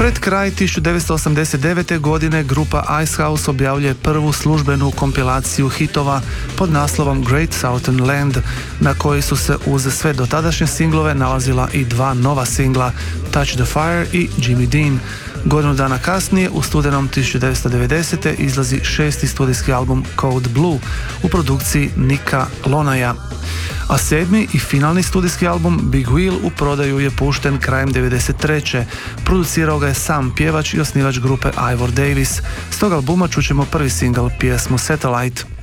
Pred kraj 1989. godine grupa Icehouse objavljuje prvu službenu kompilaciju hitova pod naslovom Great Southern Land, na kojoj su se uz sve dotadašnje singlove nalazila i dva nova singla, Touch the Fire i Jimmy Dean. Godinu dana kasnije, u studenom 1990. izlazi šesti studijski album Code Blue u produkciji Nika Lonaja. A sedmi i finalni studijski album Big Wheel u prodaju je pušten krajem 1993. Producirao ga je sam pjevač i osnivač grupe Ivor Davis. S tog albuma čućemo prvi singl, pjesmu Satellite.